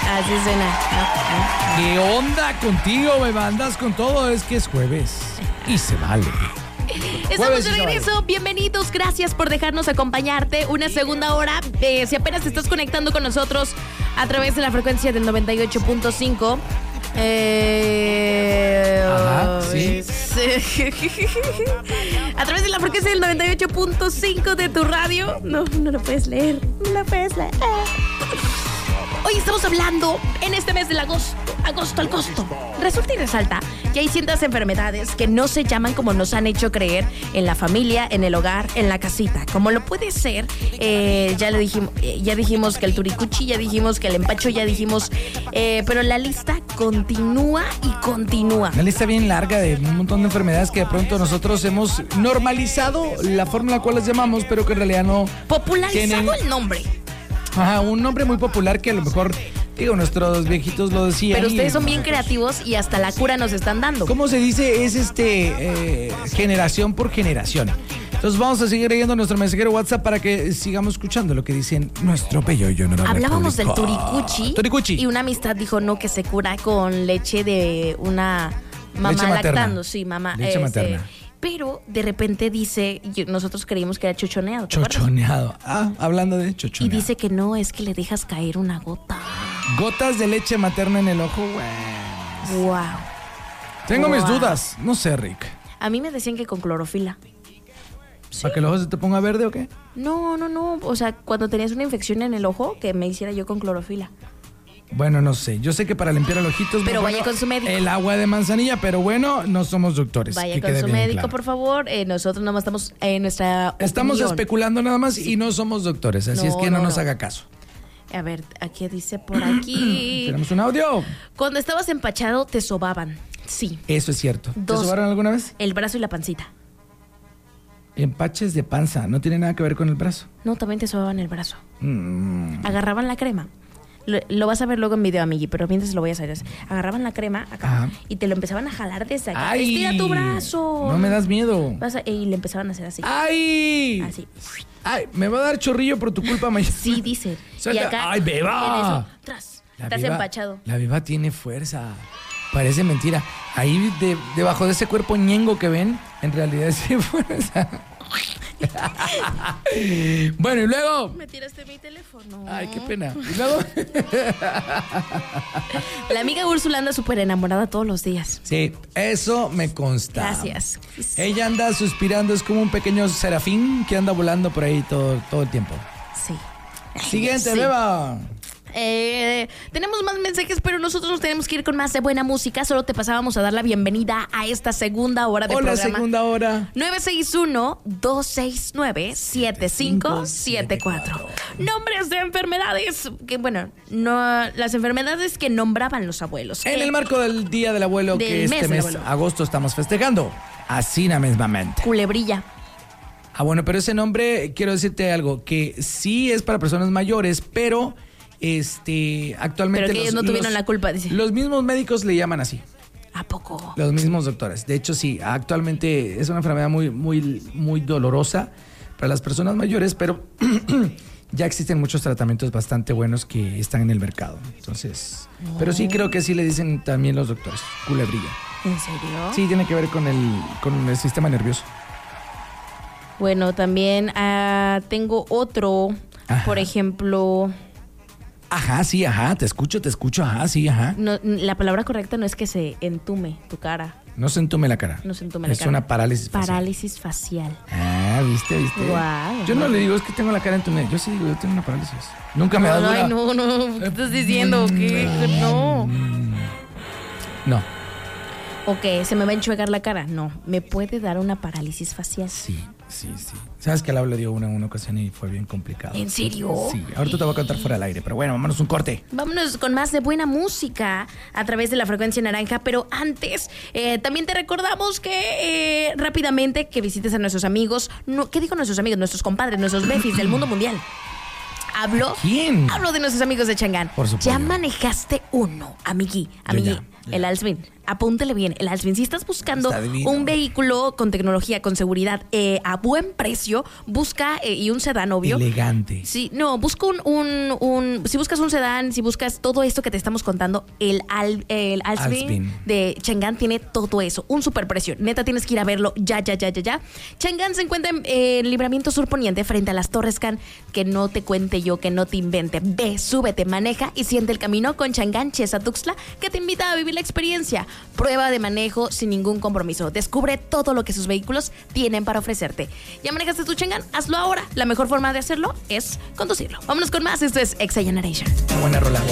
Así suena. ¿Qué onda contigo? Me mandas con todo. Es que es jueves y se vale. Estamos de regreso, bienvenidos, gracias por dejarnos acompañarte una segunda hora. Si apenas te estás conectando con nosotros a través de la frecuencia del 98.5. Ajá, sí. A través de la frecuencia del 98.5 de tu radio. No lo puedes leer. No lo puedes leer. Hoy estamos hablando en este mes del agosto al costo. Resulta y resalta que hay ciertas enfermedades que no se llaman como nos han hecho creer en la familia, en el hogar, en la casita. Como lo puede ser, ya dijimos que el turicuchi, ya dijimos que el empacho, ya dijimos, pero la lista continúa y continúa. Una lista bien larga de un montón de enfermedades que de pronto nosotros hemos normalizado la forma en la cual las llamamos, pero que en realidad no popularizado el nombre. Ajá, un nombre muy popular que a lo mejor, digo, nuestros viejitos lo decían. Pero ustedes son bien creativos y hasta la cura nos están dando. ¿Cómo se dice? Es generación por generación. Entonces vamos a seguir leyendo nuestro mensajero WhatsApp para que sigamos escuchando lo que dicen nuestro bello y honorable Hablábamos público. del turicuchi. Y una amistad dijo no, que se cura con leche de una mamá lactando. Sí, mamá. Leche materna. Pero de repente dice, nosotros creímos que era chochoneado. Chochoneado. Hablando de chochoneado. Y dice que no, es que le dejas caer una gota. Gotas de leche materna en el ojo, güey. Wow. Tengo mis dudas. No sé, Rick. A mí me decían que con clorofila. ¿Sí? ¿Para que el ojo se te ponga verde o qué? No. O sea, cuando tenías una infección en el ojo, que me hiciera yo con clorofila. Bueno, no sé. Yo sé que para limpiar el ojito... Pero vaya con su médico. El agua de manzanilla, pero bueno, no somos doctores. Vaya con su médico, claro. Por favor. Nosotros nada más estamos en nuestra Estamos opinión. Especulando nada más y no somos doctores, así es que no nos haga caso. A ver, aquí dice por aquí... ¿Tenemos un audio? Cuando estabas empachado, te sobaban. Sí. Eso es cierto. ¿Te sobaron alguna vez? El brazo y la pancita. Empaches de panza, no tiene nada que ver con el brazo. No, también te sobaban el brazo. Agarraban la crema. Lo vas a ver luego en video, amigui, pero mientras lo voy a hacer. Agarraban la crema acá y te lo empezaban a jalar desde acá. ¡Ay! Estira tu brazo. No me das miedo. Y le empezaban a hacer así. ¡Ay! Así. ¡Ay! Me va a dar chorrillo por tu culpa, mañana. Sí, dice. Y acá, ¡ay, beba! Estás empachado. La beba tiene fuerza. Parece mentira. Ahí debajo de ese cuerpo ñengo que ven, en realidad es fuerza. Bueno, y luego... Me tiraste mi teléfono. Ay, qué pena. Y luego... La amiga Úrsula anda súper enamorada todos los días. Sí, eso me consta. Gracias. Ella anda suspirando, es como un pequeño serafín que anda volando por ahí todo el tiempo. Sí. Siguiente, beba. Tenemos más mensajes, pero nosotros nos tenemos que ir con más de buena música. Solo te pasábamos a dar la bienvenida a esta segunda hora de programa. Hola, segunda hora. 961-269-7574. Nombres de enfermedades que, bueno, no las enfermedades que nombraban los abuelos. En el marco del Día del Abuelo, que este mes, agosto, estamos festejando. Así mismamente. Culebrilla. Bueno, pero ese nombre, quiero decirte algo, que sí es para personas mayores, pero... actualmente... Pero que ellos no tuvieron la culpa, dice. Los mismos médicos le llaman así. ¿A poco? Los mismos doctores. De hecho, sí, actualmente es una enfermedad muy dolorosa para las personas mayores, pero ya existen muchos tratamientos bastante buenos que están en el mercado. Entonces, pero sí creo que sí le dicen también los doctores, culebrilla. ¿En serio? Sí, tiene que ver con el sistema nervioso. Bueno, también tengo otro, por ejemplo... Ajá, sí, ajá, te escucho, ajá, sí, ajá. No, la palabra correcta no es que se entume tu cara. No se entume la cara. No se entume la cara. Es una parálisis facial. Parálisis facial. ¿Viste? Wow. Yo no le digo, es que tengo la cara entumida. Yo sí digo, yo tengo una parálisis. Nunca me ha dado Ay, no, ¿qué estás diciendo? ¿Qué? No. No. Ok, ¿se me va a enchuegar la cara? No, ¿me puede dar una parálisis facial? Sí. Sabes que al habla dio una en una ocasión y fue bien complicado. ¿En serio? Sí, ahorita te voy a contar fuera del aire, pero bueno, vámonos un corte. Vámonos con más de buena música a través de la frecuencia naranja, pero antes también te recordamos que rápidamente que visites a nuestros amigos, ¿qué digo nuestros amigos? Nuestros compadres, nuestros befis del mundo mundial. ¿Quién? Hablo de nuestros amigos de Changán. Por supuesto. Ya manejaste uno, amigui, el Alsvin. apúntele bien, el Alsvin. Si estás buscando un vehículo con tecnología, con seguridad, a buen precio, busca, y un sedán, obvio. Elegante. Sí, no, busca si buscas un sedán, si buscas todo esto que te estamos contando, el Alsvin de Chang'an tiene todo eso, un super precio. Neta, tienes que ir a verlo ya. Chang'an se encuentra en Libramiento Sur Poniente, frente a las Torres Can. Que no te cuente yo, que no te invente. Ve, súbete, maneja y siente el camino con Chang'an Chesa Tuxtla, que te invita a vivir la experiencia. Prueba de manejo sin ningún compromiso. Descubre todo lo que sus vehículos tienen para ofrecerte. ¿Ya manejaste tu Chang'an? Hazlo ahora. La mejor forma de hacerlo es conducirlo. Vámonos con más. Esto es Exa Generation. Buena rola.